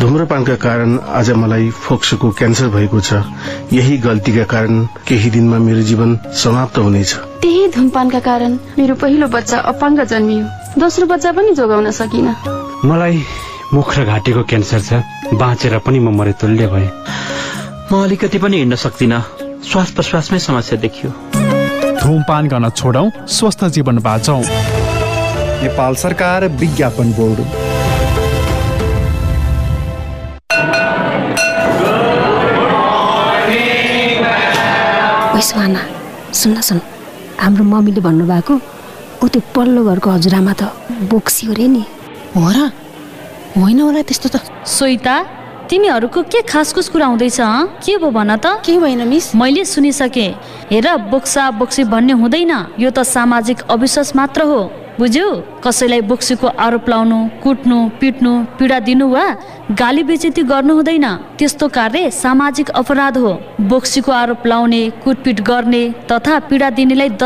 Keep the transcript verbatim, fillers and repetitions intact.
धुम्रपानका कारण आज मलाई फोक्सोको क्यान्सर भएको छ। यही गल्तीका कारण केही दिनमा मेरो जीवन समाप्त हुनेछ। त्यही धुम्रपानका कारण मेरो पहिलो बच्चा अपाङ्ग जन्मियो, दोस्रो बच्चा पनि जोगाउन सकिन। मलाई मुख र घाँटीको क्यान्सर छ, बाँचेर पनि म मरेतुल्य भए। म अलिकति पनि हिँड्न सक्दिन, श्वास प्रश्वासमै समस्या देखियो। धूमपान गर्न छोडौं, स्वस्थ जीवन बाँचौं। नेपाल सरकार विज्ञापन बोर्ड। सुहाना, सुन्न सुन, हाम्रो मम्मीले भन्नुभएको ऊ त्यो पल्लो घरको हजुरआमा त बोक्सी हो रे नि। हो र? होइन होला त्यस्तो त। सोइता, तिमीहरूको के खासखुस कुरा हुँदैछ? के भयो भन त? के होइन मिस? मैले सुनिसके। हेर, बोक्सा बोक्सी भन्ने हुँदैन, यो त सामाजिक अविश्वास मात्र हो, बुझ्यौ? कसैलाई बोक्सीको आरोप लाउनु, कुट्नु, पिट्नु, पीडा दिनु वा गाली बेइज्जती गर्नु हुँदैन। त्यस्तो कार्य सामाजिक अपराध हो। बोक्सीको आरोप लाउने, कुटपिट गर्ने तथा पीडा दिनेलाई